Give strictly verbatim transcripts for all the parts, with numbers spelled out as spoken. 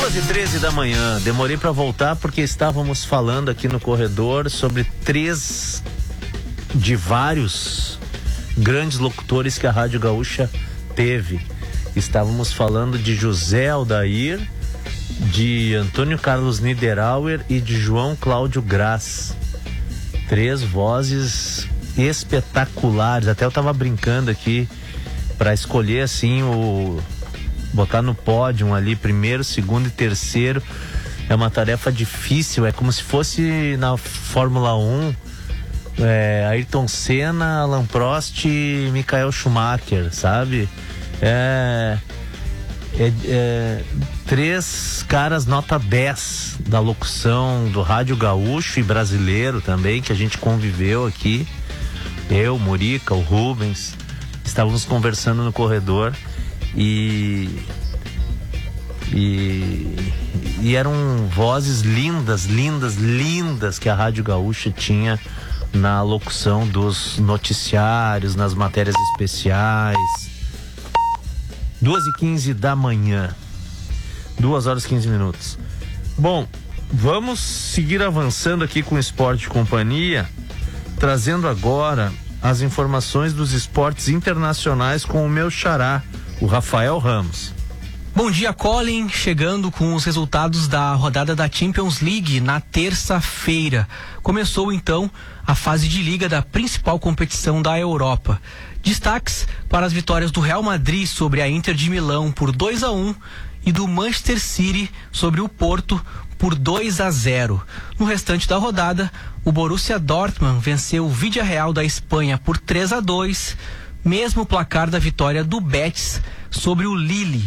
duas e treze da manhã, demorei para voltar porque estávamos falando aqui no corredor sobre três de vários grandes locutores que a Rádio Gaúcha teve. Estávamos falando de José Aldair, de Antônio Carlos Niederauer e de João Cláudio Graz. Três vozes espetaculares. Até eu tava brincando aqui para escolher assim o botar no pódio ali primeiro, segundo e terceiro. É uma tarefa difícil, é como se fosse na Fórmula um, é, Ayrton Senna, Alain Prost e Michael Schumacher, sabe? É, é, é três caras nota dez da locução do rádio gaúcho e brasileiro também, que a gente conviveu aqui. Eu, Murica, o Rubens, estávamos conversando no corredor e e, e eram vozes lindas, lindas, lindas que a Rádio Gaúcha tinha na locução dos noticiários, nas matérias especiais. duas e quinze da manhã, duas horas e quinze minutos. Bom, vamos seguir avançando aqui com o Esporte Companhia, trazendo agora as informações dos esportes internacionais com o meu xará, o Rafael Ramos. Bom dia, Colin. Chegando com os resultados da rodada da Champions League na terça-feira. Começou então a fase de liga da principal competição da Europa. Destaques para as vitórias do Real Madrid sobre a Inter de Milão por dois a um e do Manchester City sobre o Porto por dois a zero. No restante da rodada, o Borussia Dortmund venceu o Villarreal da Espanha por três a dois, mesmo placar da vitória do Betis sobre o Lille.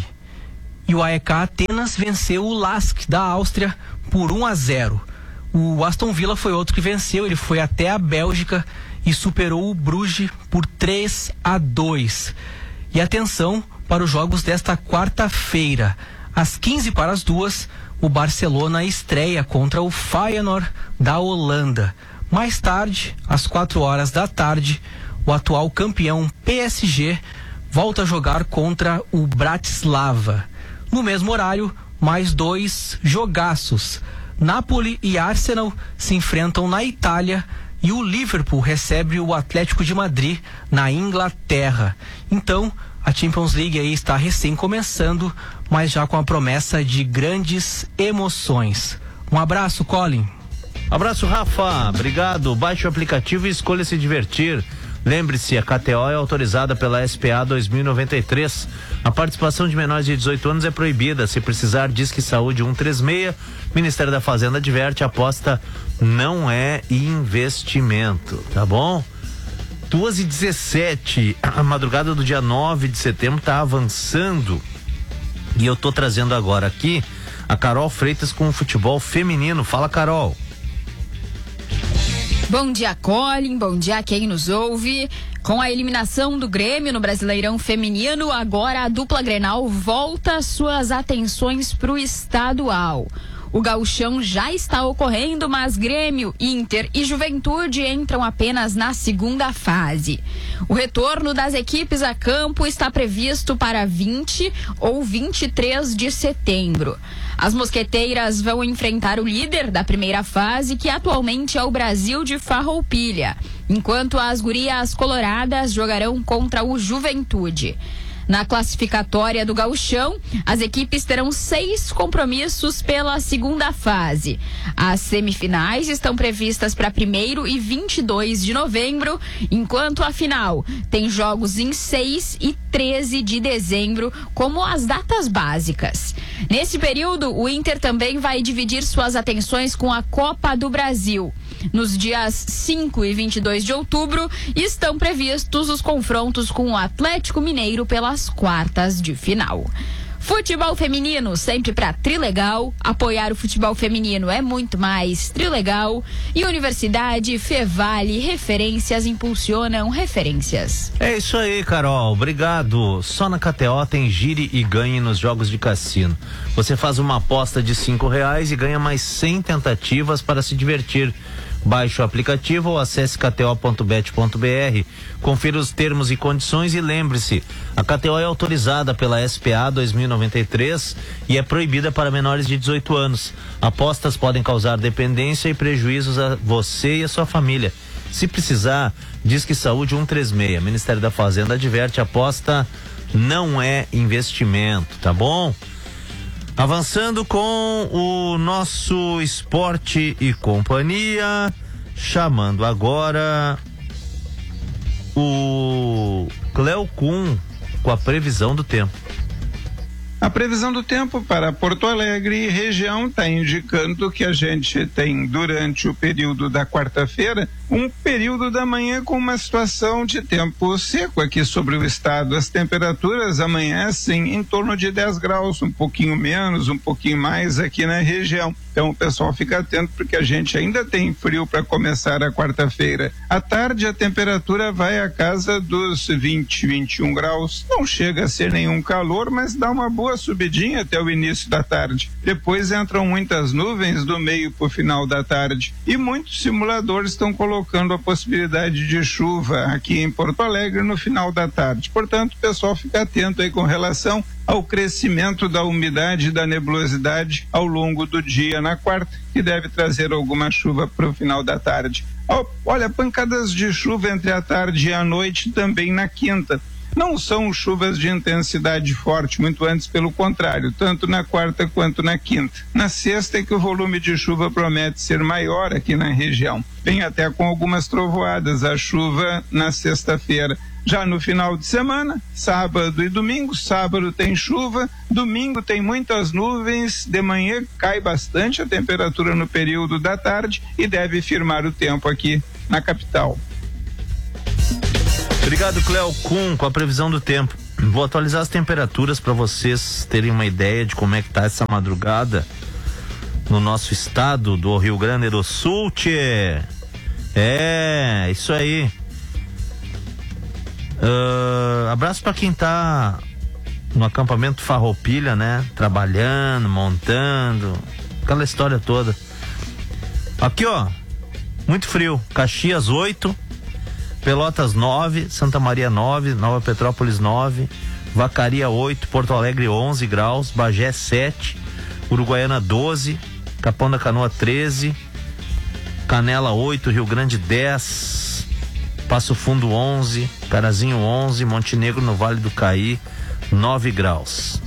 E o A E K Atenas venceu o Lask da Áustria por um a zero. O Aston Villa foi outro que venceu, ele foi até a Bélgica e superou o Bruges por três a dois. E atenção para os jogos desta quarta-feira. Às quinze para as duas, o Barcelona estreia contra o Feyenoord da Holanda. Mais tarde, às quatro horas da tarde, o atual campeão P S G volta a jogar contra o Bratislava. No mesmo horário, mais dois jogaços. Napoli e Arsenal se enfrentam na Itália e o Liverpool recebe o Atlético de Madrid na Inglaterra. Então, a Champions League aí está recém começando, mas já com a promessa de grandes emoções. Um abraço, Colin. Abraço, Rafa. Obrigado. Baixe o aplicativo e escolha se divertir. Lembre-se, a K T O é autorizada pela S P A dois mil e noventa e três. A participação de menores de dezoito anos é proibida. Se precisar, Disque Saúde cento e trinta e seis. Ministério da Fazenda adverte, a aposta não é investimento, tá bom? duas e dezessete, a madrugada do dia nove de setembro tá avançando. E eu tô trazendo agora aqui a Carol Freitas com o futebol feminino. Fala, Carol. Bom dia, Colin. Bom dia a quem nos ouve. Com a eliminação do Grêmio no Brasileirão Feminino, agora a dupla Grenal volta suas atenções para o estadual. O gauchão já está ocorrendo, mas Grêmio, Inter e Juventude entram apenas na segunda fase. O retorno das equipes a campo está previsto para vinte ou vinte e três de setembro. As mosqueteiras vão enfrentar o líder da primeira fase, que atualmente é o Brasil de Farroupilha, enquanto as gurias coloradas jogarão contra o Juventude. Na classificatória do Gauchão, as equipes terão seis compromissos pela segunda fase. As semifinais estão previstas para primeiro e vinte e dois de novembro, enquanto a final tem jogos em seis e treze de dezembro como as datas básicas. Nesse período, o Inter também vai dividir suas atenções com a Copa do Brasil. Nos dias cinco e vinte e dois de outubro, estão previstos os confrontos com o Atlético Mineiro pelas quartas de final. Futebol feminino sempre para Trilegal. Apoiar o futebol feminino é muito mais Trilegal. E Universidade Fevale, referências impulsionam referências. É isso aí, Carol. Obrigado. Só na K T O tem gire e ganhe nos jogos de cassino. Você faz uma aposta de cinco reais e ganha mais cem tentativas para se divertir. Baixe o aplicativo ou acesse k t o ponto bet ponto b r. Confira os termos e condições e lembre-se, a K T O é autorizada pela S P A dois mil e noventa e três e é proibida para menores de dezoito anos. Apostas podem causar dependência e prejuízos a você e a sua família. Se precisar, Disque Saúde cento e trinta e seis. Ministério da Fazenda adverte, aposta não é investimento, tá bom? Avançando com o nosso Esporte e Companhia, chamando agora o Cleo Kuhn com a previsão do tempo. A previsão do tempo para Porto Alegre e região está indicando que a gente tem, durante o período da quarta-feira, um período da manhã com uma situação de tempo seco aqui sobre o estado. As temperaturas amanhecem em torno de dez graus, um pouquinho menos, um pouquinho mais aqui na região. Então o pessoal fica atento porque a gente ainda tem frio para começar a quarta-feira. À tarde a temperatura vai à casa dos vinte, vinte e um graus. Não chega a ser nenhum calor, mas dá uma boa subidinha até o início da tarde. Depois entram muitas nuvens do meio para o final da tarde. E muitos simuladores estão colocando a possibilidade de chuva aqui em Porto Alegre no final da tarde. Portanto, o pessoal fica atento aí com relação ao crescimento da umidade e da nebulosidade ao longo do dia na quarta, que deve trazer alguma chuva para o final da tarde. Olha, pancadas de chuva entre a tarde e a noite também na quinta. Não são chuvas de intensidade forte, muito antes pelo contrário, tanto na quarta quanto na quinta. Na sexta é que o volume de chuva promete ser maior aqui na região. Vem até com algumas trovoadas a chuva na sexta-feira. Já no final de semana, sábado e domingo, sábado tem chuva, domingo tem muitas nuvens, de manhã cai bastante a temperatura no período da tarde e deve firmar o tempo aqui na capital. Obrigado, Cleo Kuhn, com a previsão do tempo. Vou atualizar as temperaturas para vocês terem uma ideia de como é que tá essa madrugada no nosso estado do Rio Grande do Sul, tchê. É, isso aí. Uh, abraço para quem tá no acampamento Farroupilha, né? Trabalhando, montando, aquela história toda. Aqui, ó, muito frio. Caxias oito, Pelotas nove, Santa Maria nove, Nova Petrópolis nove, Vacaria oito, Porto Alegre onze graus, Bagé sete, Uruguaiana doze, Capão da Canoa treze, Canela oito, Rio Grande dez, Passo Fundo onze, Carazinho onze, Montenegro no Vale do Caí nove graus.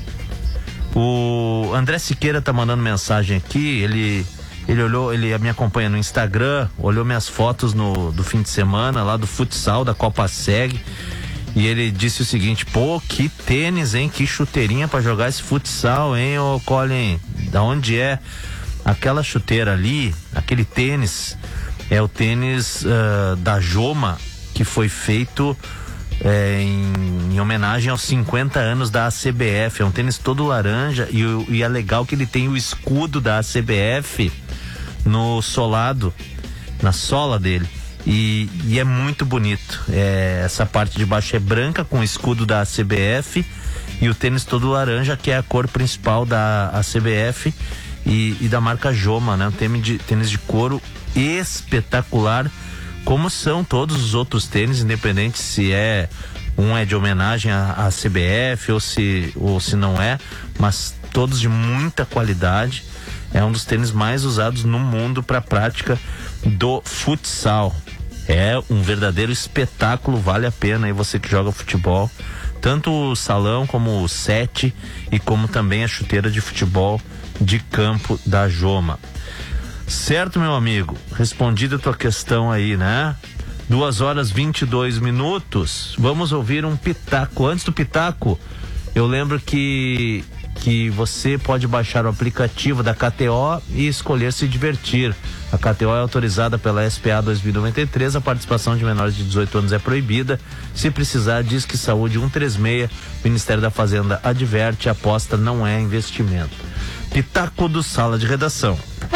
O André Siqueira tá mandando mensagem aqui, ele ele olhou, ele me acompanha no Instagram, olhou minhas fotos no, do fim de semana lá do futsal da Copa Seg e ele disse o seguinte: pô, que tênis, hein, que chuteirinha pra jogar esse futsal, hein, ô Colin, da onde é aquela chuteira ali, aquele tênis? É o tênis uh, da Joma, que foi feito é, em, em homenagem aos cinquenta anos da A C B F. É um tênis todo laranja e, e é legal que ele tem o escudo da A C B F no solado, na sola dele. E, e é muito bonito. É, essa parte de baixo é branca com o escudo da A C B F e o tênis todo laranja, que é a cor principal da A C B F e, e da marca Joma, né? Um tênis de, tênis de couro espetacular, como são todos os outros tênis, independente se é um é de homenagem à, à C B F ou se, ou se não é, mas todos de muita qualidade. É um dos tênis mais usados no mundo para a prática do futsal. É um verdadeiro espetáculo, vale a pena aí você que joga futebol, tanto o salão como o set e como também a chuteira de futebol de campo da Joma. Certo, meu amigo? Respondida a tua questão aí, né? Duas horas vinte e dois minutos. Vamos ouvir um pitaco. Antes do pitaco, eu lembro que que você pode baixar o aplicativo da K T O e escolher se divertir. A K T O é autorizada pela S P A dois mil e noventa e três, a participação de menores de dezoito anos é proibida. Se precisar, Disque Saúde cento e trinta e seis. Ministério da Fazenda adverte, aposta não é investimento. Pitaco do Sala de Redação.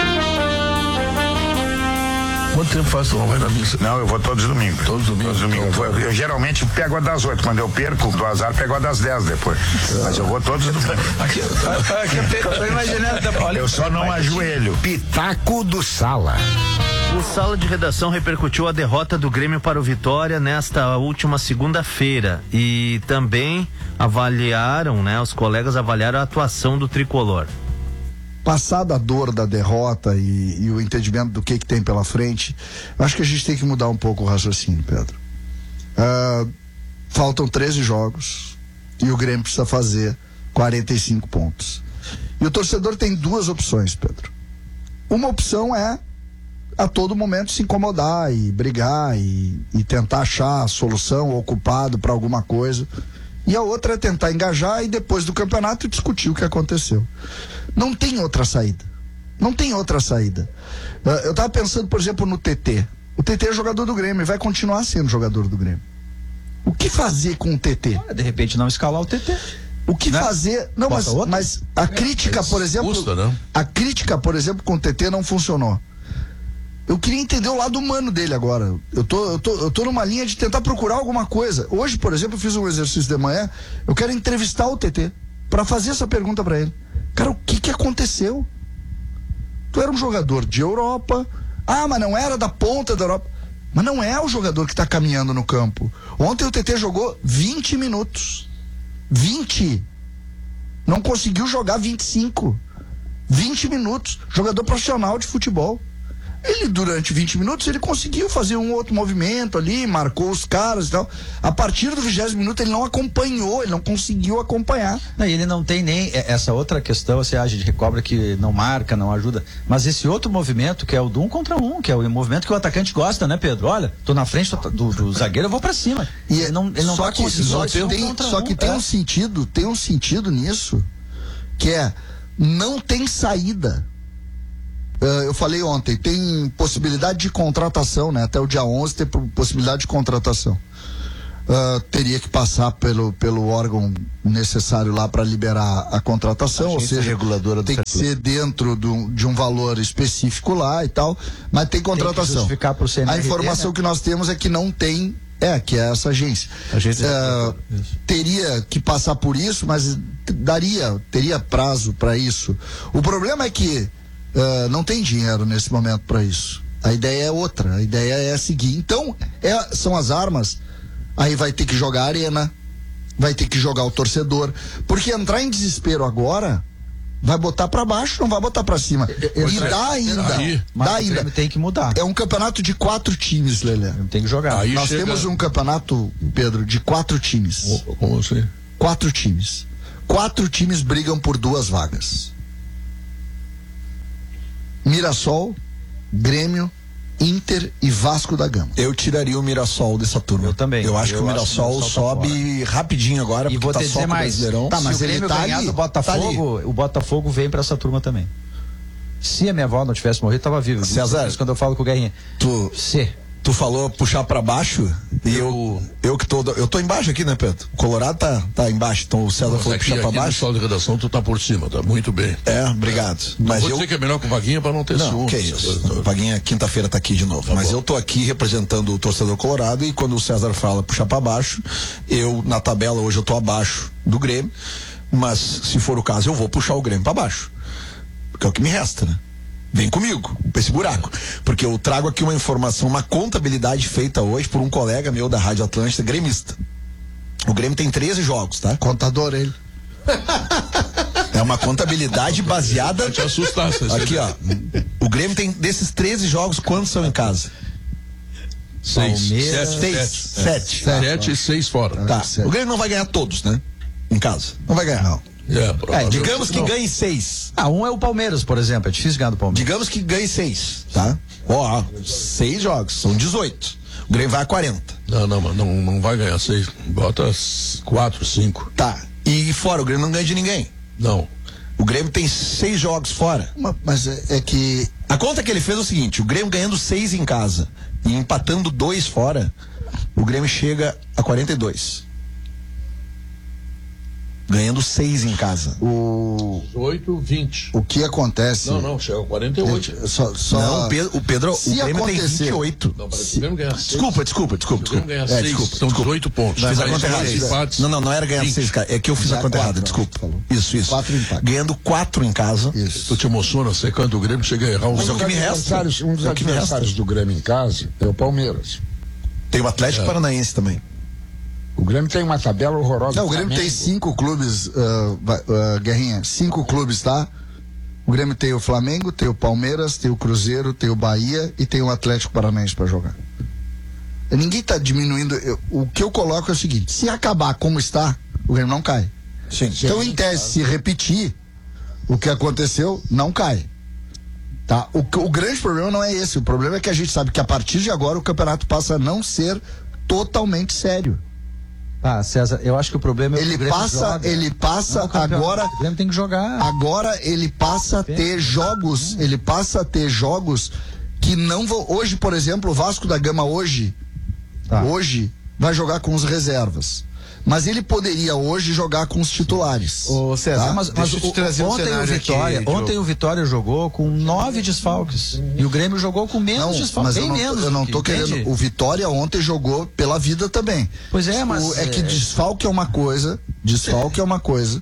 Quanto tempo faz tu não vai na missa? Não, eu vou todos os domingos. Todos os domingos? Todos os domingos. Eu, eu geralmente pego a das oito. Quando eu perco do azar, pego a das dez depois. Mas eu vou todos os domingos. Aqui, aqui, eu tô imaginando. Olha, eu só não ajoelho. Pitaco do Sala. O Sala de Redação repercutiu a derrota do Grêmio para o Vitória nesta última segunda-feira e também avaliaram, né, os colegas avaliaram a atuação do tricolor. Passada a dor da derrota e, e o entendimento do que, que tem pela frente, acho que a gente tem que mudar um pouco o raciocínio, Pedro. Uh, faltam treze jogos e o Grêmio precisa fazer quarenta e cinco pontos. E o torcedor tem duas opções, Pedro. Uma opção é a todo momento se incomodar e brigar e, e tentar achar a solução ou culpado para alguma coisa. E a outra é tentar engajar e depois do campeonato discutir o que aconteceu. Não tem outra saída. Não tem outra saída. Uh, eu estava pensando, por exemplo, no T T. O T T é jogador do Grêmio e vai continuar sendo jogador do Grêmio. O que fazer com o T T? Olha, de repente não escalar o T T. O que né? fazer? Não, mas, mas a crítica, mas por exemplo, custa, né? a crítica, por exemplo, com o T T não funcionou. Eu queria entender o lado humano dele agora. Eu tô, eu tô, eu tô numa linha de tentar procurar alguma coisa. Hoje, por exemplo, eu fiz um exercício de manhã. Eu quero entrevistar o T T para fazer essa pergunta para ele. Cara, o que que aconteceu? Tu era um jogador de Europa. Ah, mas não era da ponta da Europa. Mas não é o jogador que tá caminhando no campo. Ontem o T T jogou vinte minutos. vinte. Não conseguiu jogar vinte e cinco. vinte minutos. Jogador profissional de futebol. Ele, durante vinte minutos, ele conseguiu fazer um outro movimento ali, marcou os caras e tal. A partir do vigésimo minuto, ele não acompanhou, ele não conseguiu acompanhar. Não, e ele não tem nem essa outra questão, assim, a gente recobra que não marca, não ajuda. Mas esse outro movimento, que é o do um contra um, que é o movimento que o atacante gosta, né, Pedro? Olha, tô na frente do, do, do zagueiro, eu vou pra cima. E ele não, ele não só tá que, só conseguindo. que, tem, só que tem um sentido, tem um sentido nisso, que é, não tem saída. Uh, eu falei ontem, tem possibilidade de contratação, né? Até o dia onze tem possibilidade de contratação. Uh, teria que passar pelo, pelo órgão necessário lá para liberar a contratação, ou seja, reguladora tem que ser dentro do, de um valor específico lá e tal, mas tem contratação. Tem que pro C N R T, a informação né? que nós temos é que não tem, é, que é essa agência. agência uh, teria que passar por isso, mas daria, teria prazo para isso. O problema é que Uh, não tem dinheiro nesse momento para isso. A ideia é outra. A ideia é seguir. Então, é, são as armas. Aí vai ter que jogar a arena, vai ter que jogar o torcedor. Porque entrar em desespero agora vai botar para baixo, não vai botar para cima. Eu, e dá ainda. Aí, dá ainda. Tem que mudar. É um campeonato de quatro times, Lelé. Tem que jogar. Aí Nós chega... temos um campeonato, Pedro, de quatro times. Como assim? Quatro times. Quatro times brigam por duas vagas. Mirassol, Grêmio, Inter e Vasco da Gama. Eu tiraria o Mirassol dessa turma. Eu também. Eu acho eu que o Mirassol, Mirassol sobe tá rapidinho agora. E vou tá te dizer mais. Tá, mas se o Grêmio ele tá ganhar ali, do Botafogo, tá o Botafogo vem pra essa turma também. Se a minha avó não tivesse morrido, tava vivo. César, quando eu falo com o Guerrinha. Tu, Se. tu falou puxar pra baixo e eu, eu que tô, eu tô embaixo aqui, né, Pedro? O Colorado tá, tá embaixo, então o César falou puxar pra baixo. No Sala de Redação tu tá por cima, tá muito bem. É, obrigado. Não mas vou eu dizer que é melhor que o Vaguinha pra não ter não, ciúmes. que é isso. Vaguinha quinta-feira tá aqui de novo. Tá mas bom. Eu tô aqui representando o torcedor colorado e quando o César fala puxar pra baixo, eu na tabela hoje eu tô abaixo do Grêmio, mas se for o caso eu vou puxar o Grêmio pra baixo. Porque é o que me resta, né? Vem comigo, pra esse buraco. Porque eu trago aqui uma informação, uma contabilidade feita hoje por um colega meu da Rádio Atlântida, gremista. O Grêmio tem treze jogos, tá? Contador ele. É uma contabilidade baseada. Vai te assustar, aqui, ó. O Grêmio tem, desses treze jogos, quantos são em casa? Seis. Sete. Sete. Seis. Sete. Sete, Sete e seis fora. Tá. O Grêmio não vai ganhar todos, né? Em casa. Não vai ganhar. Não. É, é, digamos que não. ganhe seis. Ah, um é o Palmeiras, por exemplo. É difícil ganhar do Palmeiras. Digamos que ganhe seis, tá? Ó, seis jogos, são dezoito. O Grêmio vai a quarenta. Não, não, mas não, não vai ganhar seis. Bota quatro, cinco. Tá. E fora, o Grêmio não ganha de ninguém. Não. O Grêmio tem seis jogos fora. Mas, mas é, é que... A conta que ele fez é o seguinte, o Grêmio ganhando seis em casa e empatando dois fora, o Grêmio chega a quarenta e dois. O ganhando seis em casa. O, dezoito, vinte. o que acontece... Não, não, chega a quarenta e oito. Gente, só, só, Não, o Pedro, o, Pedro, se o Grêmio tem acontecer- vinte e oito. Não, parece que o Grêmio ganha seis. Desculpa, desculpa, desculpa, O Grêmio desculpa. ganha É, seis, desculpa, são desculpa. dezoito pontos. Fiz a Aí conta são errada. dois empates. Não, não, não era ganhar vinte. seis, cara. É que eu fiz Já a conta quatro, errada, acho desculpa. que falou. Isso, isso. Quatro empates. Ganhando quatro em casa. Isso. Tu te emociona, você quando o Grêmio chega a errar um Mas é o jogo. que me resta. adversários- Um dos É o que me adversários resta. do Grêmio em casa é o Palmeiras. Tem o Atlético É. Paranaense também. O Grêmio tem uma tabela horrorosa. Não, o Grêmio tem cinco clubes, uh, vai- uh, Guerrinha, cinco clubes, tá? O Grêmio tem o Flamengo, tem o Palmeiras, tem o Cruzeiro, tem o Bahia e tem o Atlético Paranaense pra jogar. Ninguém tá diminuindo. eu- o que eu coloco é o seguinte: se acabar como está, o Grêmio não cai. Sim. Então, em tese, se repetir o que aconteceu, não cai. Tá? O, que- o grande problema não é esse. O problema é que a gente sabe que a partir de agora o campeonato passa a não ser totalmente sério. Ah, César, eu acho que o problema é o que Ele o Grêmio passa, joga. ele passa Não, o campeonato. agora. O Grêmio tem que jogar. Agora ele passa a ter jogos, ele passa a ter jogos que não vão. Hoje, por exemplo, o Vasco da Gama hoje, Tá. hoje vai jogar com os reservas. Mas ele poderia hoje jogar com os titulares. Ô César, Tá? mas, mas Mas deixa eu o- te trazer um ontem o cenário Vitória, aqui, ontem Diogo. o Vitória jogou com nove desfalques e o Grêmio jogou com menos Não, desfalques, mas eu bem não, tô- menos. eu não do tô que- querendo. entende? O Vitória ontem jogou pela vida também. Pois é, mas O- é que é- desfalque é uma coisa, desfalque é uma coisa.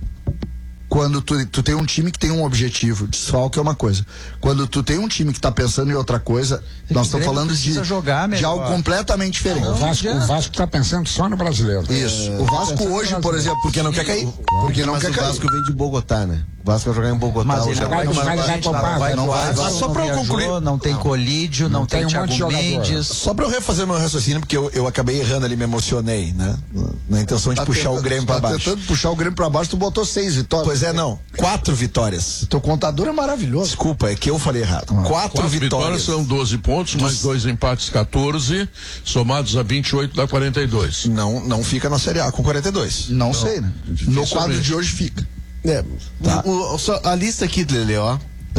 Quando tu, tu tem um time que tem um objetivo, desfalque é uma coisa. Quando tu tem um time que tá pensando em outra coisa, que nós o estamos Grêmio falando de, precisa jogar de melhor. algo completamente diferente. O Vasco, o Vasco tá pensando só no brasileiro. Isso. O Vasco hoje, por exemplo, Porque não quer cair. porque não Mas quer o cair. Vasco vem de Bogotá, né? O Vasco vai jogar em Bogotá. Mas hoje ele à vai, noite. não vai, vai vai, poupar, vai, vai, não vai, vai, vai. Só pra eu viajou, concluir. não tem Colídio, não, Não tem, tem um Thiago monte de jogador. Mendes. Só pra eu refazer meu raciocínio, porque eu, eu acabei errando ali, me emocionei, né? Na intenção de Tá puxar o tentando- Grêmio pra tá baixo. tentando puxar o Grêmio pra baixo, tu botou seis vitórias. Pois é, não. Quatro vitórias. Teu contador é maravilhoso. Desculpa, é que eu falei errado. Quatro, Quatro vitórias vitórias. são doze pontos, mais dois empates, quatorze, somados a vinte e oito dá quarenta e dois. Não, não fica na Série A com quarenta e dois. Não, sei, né? No dificilmente. quadro de hoje fica. É, Tá. o- o- só a lista aqui, Lele, ó.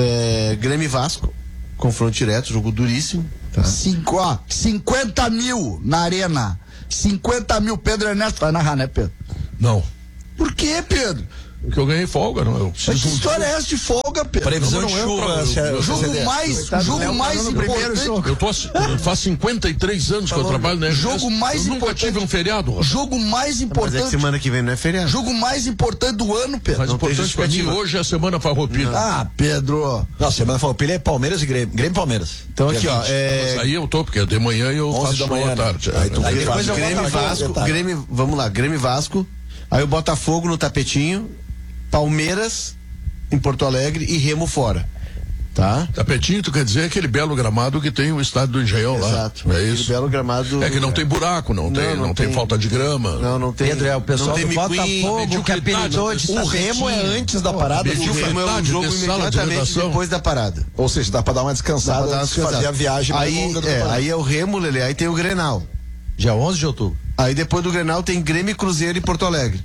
É, Grêmio e Vasco, confronto direto, jogo duríssimo. Tá? Cinco, ó, cinquenta mil na arena. cinquenta mil. Pedro Ernesto vai narrar, né, Pedro? Não. Por quê, Pedro? Porque eu ganhei folga, não. Eu Mas preciso que um história é essa de folga, Pedro? Previsão Não, de não é chuva. pra- se- eu- se- Jogo se- mais, jogo mais importante. Eu tô, ass- faz cinquenta e três anos que eu trabalho na R G S. Jogo mais eu nunca importante. tive um feriado, Rafa. Jogo mais Mas é que importante. semana que vem não é feriado. Jogo mais importante do ano, Pedro. Mas o não tem importante pra mim justificativa. hoje é a semana farroupilha. Ah, Pedro. Não, semana Farroupilha é Palmeiras e Grêmio. Grêmio e Palmeiras. Então aqui, Dia ó, vinte. é, Mas aí eu tô, porque é de manhã eu onze faço da show manhã, à né? tarde. Aí tu É. Aí Aí depois faz o o Grêmio e Botafogo, Vasco, detalhe. Grêmio, vamos lá, Grêmio e Vasco, aí o Botafogo no tapetinho, Palmeiras em Porto Alegre e Remo fora, tá? Tapetinho, tu quer dizer aquele belo gramado que tem o estádio do Engenhão lá. Exato. É Aquele isso. belo gramado. É que não tem buraco, não, Não, tem, não não tem tem. falta de grama. Não, não tem. Pedro, é o pessoal não tem do miquim, Botafogo que apelidou de O Remo é antes da parada. Mediu- O Remo é um metade jogo de sala de imediatamente redação. depois da parada. Ou seja, dá pra dar uma descansada Dá pra dar antes de uma fazer a descansada. viagem mais aí, longa do é, campeonato. aí é o Remo, Lele, aí tem o Grenal. Dia onze de outubro. Aí depois do Grenal tem Grêmio e Cruzeiro e Porto Alegre.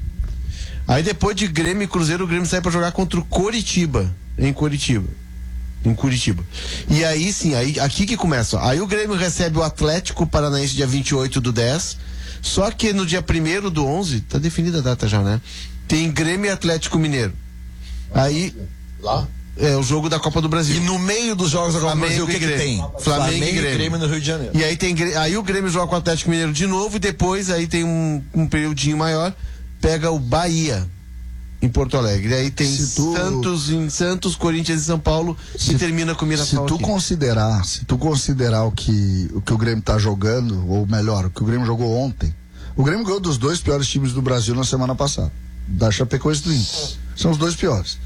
Aí depois de Grêmio e Cruzeiro, o Grêmio sai pra jogar contra o Coritiba, em Curitiba. Em Curitiba. E aí sim, aí, aqui que começa. Ó. Aí o Grêmio recebe o Atlético Paranaense dia vinte e oito do dez. Só que no dia primeiro do onze, tá definida a data já, né? Tem Grêmio e Atlético Mineiro. Aí. Lá? É o jogo da Copa do Brasil. E no meio dos jogos da Copa do Brasil, o que, e que Grêmio. tem? Flamengo, e Grêmio. no Rio de Janeiro. E aí tem Grê- aí o Grêmio joga com o Atlético Mineiro de novo e depois aí tem um, um periodinho maior, pega o Bahia em Porto Alegre. E aí tem Se tu- Santos em Santos, Corinthians e São Paulo Se- e termina com o Se Mirassol tu aqui. considerar, se tu considerar o que o que o Grêmio tá jogando, ou melhor, o que o Grêmio jogou ontem. O Grêmio ganhou dos dois piores times do Brasil na semana passada, da Chapecoense e do Inter. São os dois piores.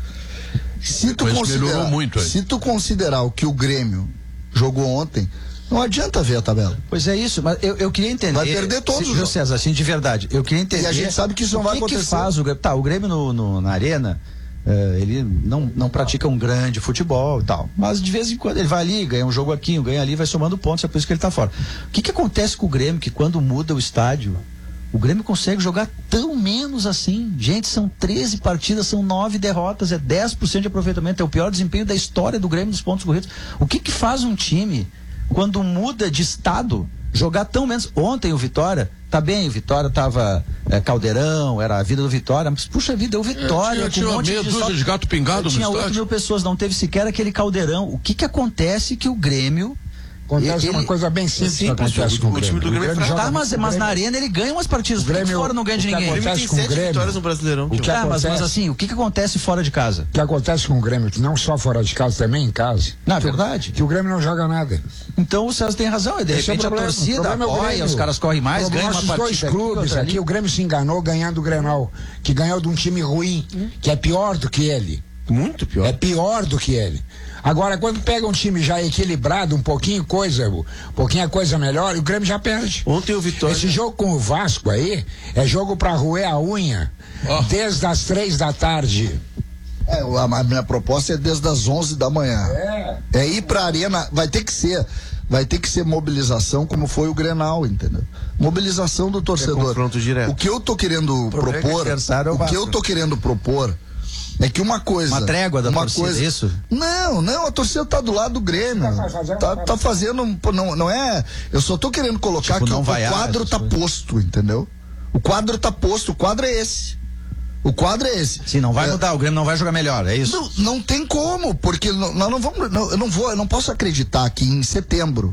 Se tu Chapecoense melhorou considerar, muito aí. se tu considerar o que o Grêmio jogou ontem, não adianta ver a tabela. Pois é isso, mas eu, eu queria entender. Vai perder todos se, os viu, jogos. César, assim, de verdade. Eu queria entender. E a gente sabe que isso não o vai que que acontecer. faz o Grêmio? Tá, o Grêmio no, no- na arena, eh, ele não, não pratica um grande futebol e tal. Mas de vez em quando ele vai ali, ganha um jogo aqui, ganha ali, vai somando pontos, é por isso que ele tá fora. O que que acontece com o Grêmio que quando muda o estádio, o Grêmio consegue jogar tão menos assim? Gente, são treze partidas, são nove derrotas, é dez por cento de aproveitamento, é o pior desempenho da história do Grêmio nos pontos corridos. O que que faz um time quando muda de estado? jogar tão menos. Ontem o Vitória, tá bem, o Vitória tava é, Caldeirão, era a vida do Vitória, mas puxa vida, o Vitória. É, tinha, tinha um meia dúzia de, de gato pingado no tinha estádio. oito mil pessoas, não teve sequer aquele Caldeirão. O que que acontece que o Grêmio... Acontece ele, uma coisa bem simples, simples que acontece o, com o, o Grêmio. time do Grêmio. O Grêmio tá, joga, mas, mas na arena ele ganha umas partidas. O Grêmio, Grêmio fora não ganha de ninguém. O que acontece com o Grêmio, vitórias no Brasileirão. O que tá, acontece, mas, mas assim, o que que acontece fora de casa? O que acontece com o Grêmio, não só fora de casa, também em casa. Não, é verdade. Que o Grêmio não joga nada. Então o César tem razão. De Esse repente é o problema, a torcida o é apoia, os caras correm mais, ganham uma partida. Nossos dois clubes aqui, aqui, o Grêmio se enganou ganhando o Grenal, que ganhou de um time ruim, hum. que é pior do que ele. Muito pior. É pior do que ele. Agora, quando pega um time já equilibrado, um pouquinho coisa, um pouquinho a coisa melhor, o Grêmio já perde. Ontem o Vitória... Esse jogo com o Vasco aí, é jogo pra roer a unha, oh. desde as três da tarde. É, a, a minha proposta é desde as onze da manhã. É. É ir pra arena, vai ter que ser, vai ter que ser mobilização como foi o Grenal, entendeu? Mobilização do torcedor. É confronto direto. O que eu tô querendo propor, é o que eu tô querendo propor é que uma coisa... Uma trégua da uma torcida, coisa, isso? Não, não, a torcida tá do lado do Grêmio. Tá, tá fazendo, não, não é... Eu só tô querendo colocar tipo, que o vaiar, quadro tá coisas. posto, entendeu? O quadro tá posto, o quadro é esse. O quadro é esse. Sim, não vai é, mudar, o Grêmio não vai jogar melhor, é isso? Não, não tem como, porque nós não, não vamos... Não, eu não vou, eu não posso acreditar que em setembro...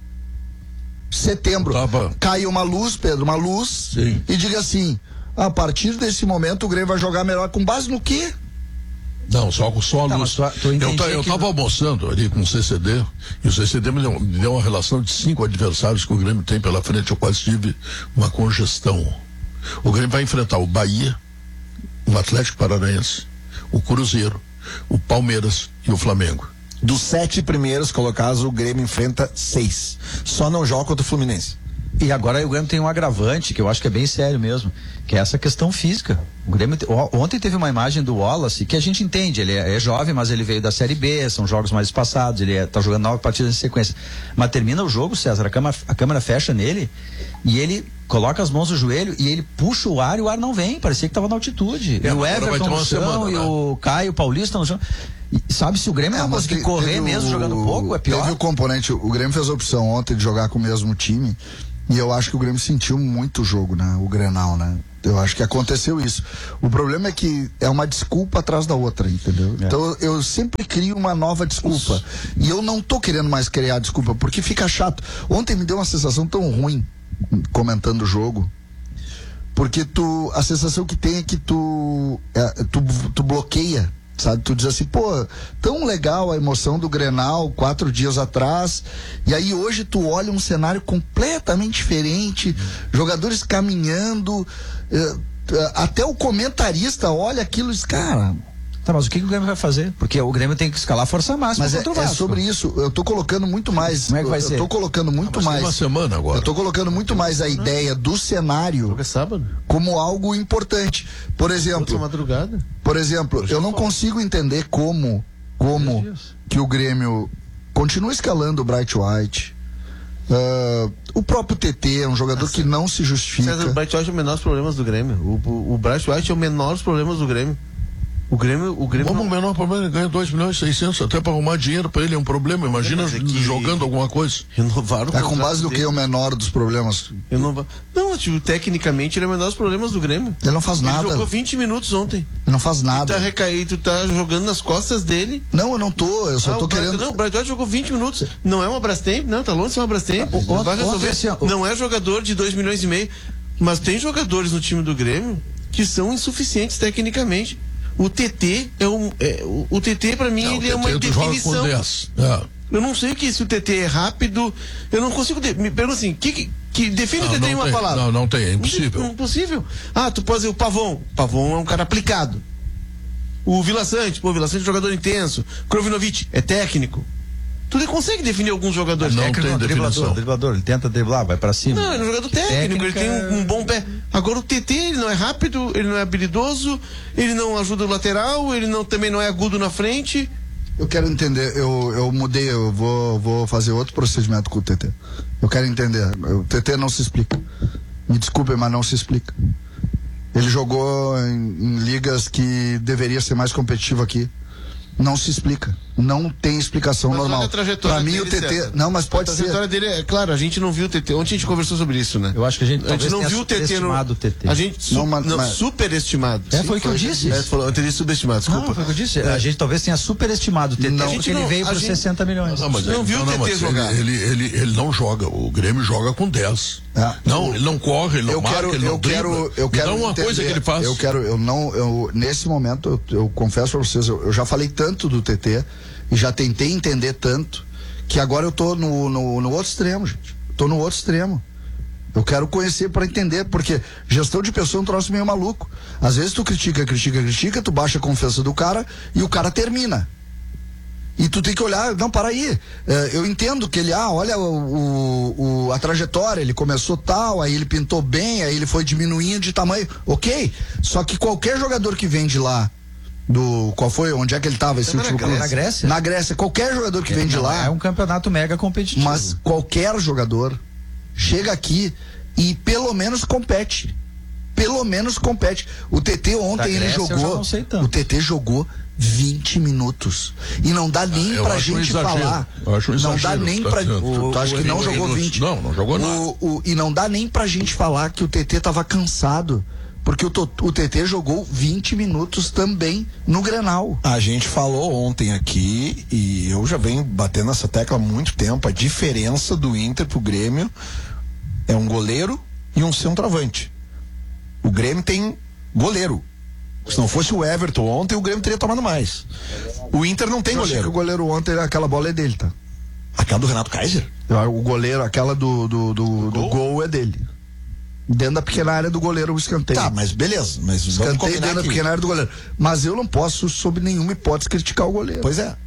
Setembro, Tava. cai uma luz, Pedro, uma luz, Sim. e diga assim, a partir desse momento o Grêmio vai jogar melhor, com base no quê? Não, só com só a tá, luz. tu, tu eu, eu que... tava almoçando ali com o C C D, e o C C D me deu, me deu uma relação de cinco adversários que o Grêmio tem pela frente. Eu quase tive uma congestão. O Grêmio vai enfrentar o Bahia, o Atlético Paranaense, o Cruzeiro, o Palmeiras e o Flamengo. Dos sete primeiros colocados, o Grêmio enfrenta seis. Só não joga contra o Fluminense. E agora o Grêmio tem um agravante, que eu acho que é bem sério mesmo, que é essa questão física. O Grêmio, ontem teve uma imagem do Wallace, que a gente entende, ele é, é jovem, mas ele veio da Série B, são jogos mais espaçados, ele é, tá jogando nove partidas em sequência. Mas termina o jogo, César, a câmera, a câmera fecha nele, e ele coloca as mãos no joelho, e ele puxa o ar, e o ar não vem, parecia que tava na altitude. É, e o Everton no chão, semana, e né? o Caio Paulista no chão. E sabe, se o Grêmio não conseguir correr mesmo, o, jogando pouco, é pior. Teve o componente, o Grêmio fez a opção ontem de jogar com o mesmo time, e eu acho que o Grêmio sentiu muito o jogo, né? O Grenal, né? Eu acho que aconteceu isso. O problema é que é uma desculpa atrás da outra, entendeu? É. Então eu sempre crio uma nova desculpa. Isso. E eu não tô querendo mais criar desculpa, porque fica chato. Ontem me deu uma sensação tão ruim comentando o jogo. Porque tu, a sensação que tem é que tu, é, tu, tu bloqueia. Sabe, tu diz assim, pô, tão legal a emoção do Grenal quatro dias atrás, e aí hoje tu olha um cenário completamente diferente, jogadores caminhando, eh, até o comentarista olha aquilo e diz, cara... Tá, mas o que, que o Grêmio vai fazer? Porque o Grêmio tem que escalar a força máxima mas contra é, o Vasco. é sobre isso, eu tô colocando muito mais... Como é que vai eu, ser? Eu tô colocando muito ah, mais... uma semana agora. Eu tô colocando muito mais a ideia do cenário é sábado? como algo importante. Por exemplo... Outra madrugada? Por exemplo, eu não consigo entender como, como que o Grêmio continua escalando o Bright White. Uh, o próprio T T é um jogador Nossa. que não se justifica. César, o Bright White é o menor dos problemas do Grêmio. O, o, o Bright White é o menor dos problemas do Grêmio. O Grêmio, o Grêmio. Como o menor problema, ele ganha dois milhões e seiscentos até para arrumar dinheiro para ele é um problema. Imagina é que jogando alguma coisa. Renovaram o É com base no que é o menor dos problemas? Renova... Não, tipo, tecnicamente ele é o menor dos problemas do Grêmio. Ele não faz ele nada. Ele jogou vinte minutos ontem. Ele não faz nada. Tu tá recaído, tu tá jogando nas costas dele. Não, eu não tô, eu só ah, tô o querendo. Não, o Bright White jogou vinte minutos. Não é uma Brastemp, não, tá longe de ser uma Brastemp. O, o, vai resolver. assim, o... Não é jogador de dois milhões e meio. Mas tem jogadores no time do Grêmio que são insuficientes tecnicamente. O T T é um. É, o, o T T, pra mim, não, ele é uma definição. É. Eu não sei que se o T T é rápido. Eu não consigo. De, me pergunto assim, que, que, que define não, o T T em uma tem, palavra? Não, não tem, é impossível. Não, impossível. Ah, tu pode dizer o Pavon. Pavon é um cara aplicado. O Vila Sante, pô, Vila Sante é jogador intenso. Krovinovic é técnico. Tu consegue definir alguns jogadores? Não técnico, tem driblador, definição. driblador, ele tenta driblar, vai pra cima. Não, ele é um jogador técnico, Técnica... ele tem um, um bom pé. Agora o T T, ele não é rápido, ele não é habilidoso, ele não ajuda o lateral, ele não, também não é agudo na frente. Eu quero entender, eu, eu mudei, eu vou, vou fazer outro procedimento com o T T. Eu quero entender, o T T não se explica. Me desculpem, mas não se explica. Ele jogou em, em ligas que deveria ser mais competitivo aqui. Não se explica. Não tem explicação Mas olha normal. a trajetória Pra mim o dele, T T, César. não, mas pode a ser. trajetória dele é, claro, a gente não viu o T T. Ontem a gente conversou sobre isso, né? Eu acho que a gente, A gente não viu o T T no. o T T. A gente su... Não, não, mas- mas- superestimado. É, foi o que eu disse. É, falou, eu teria subestimado, desculpa. Não, foi o que eu disse. A gente talvez tenha superestimado o T T, Não, porque a gente ele não- veio a por gente- sessenta milhões. Não, mas Não ele- viu o não, T T mas jogar. Ele, ele, ele, ele não joga. O Grêmio joga com dez. Ah. Não, ele não corre, ele não eu marca, quero, ele não eu quero, dribla. eu quero Me dá uma entender. coisa que ele faz. Eu quero, eu não, eu nesse momento eu, eu confesso pra vocês, eu, eu já falei tanto do T T e já tentei entender tanto que agora eu tô no, no, no outro extremo, gente. Tô no outro extremo. Eu quero conhecer para entender, porque gestão de pessoa é um troço meio maluco. Às vezes tu critica, critica, critica, tu baixa a confiança do cara e o cara termina. E tu tem que olhar, não, para aí. É, eu entendo que ele, ah, olha o, o, o- a trajetória, ele começou tal, aí ele pintou bem, aí ele foi diminuindo de tamanho. Ok. Só que qualquer jogador que vem de lá, do. Qual foi? Onde é que ele tava esse Na último Grécia. clube? Na Grécia. Na Grécia. Qualquer jogador que vem de Não, lá. É um campeonato mega competitivo. Mas qualquer jogador chega aqui e pelo menos compete. Pelo menos compete. O T T ontem Da ele Grécia eu já jogou. não sei tanto. O T T jogou vinte minutos. E não dá nem Eu pra acho um gente exagero. falar. Eu acho um não dá exagero, nem tá pra. dizendo. O, tu acha que não o- jogou o- vinte? Não, não jogou nada. O, o, e não dá nem pra gente falar que o T T tava cansado. Porque o, to- o T T jogou vinte minutos também no Grenal. A gente falou ontem aqui, e eu já venho batendo essa tecla há muito tempo, a diferença do Inter pro Grêmio é um goleiro e um centroavante. O Grêmio tem goleiro. Se não fosse o Everton ontem, o Grêmio teria tomado mais. O Inter não tem Eu achei que goleiro. o goleiro ontem, aquela bola é dele, tá? Aquela do Renato Kaiser? O goleiro, aquela do, do, do, do gol é dele. Dentro da pequena área do goleiro, o escanteio. Tá, mas beleza. Mas vamos Escanteio combinar dentro da que... pequena área do goleiro. Mas eu não posso, sob nenhuma hipótese, criticar o goleiro. Pois é.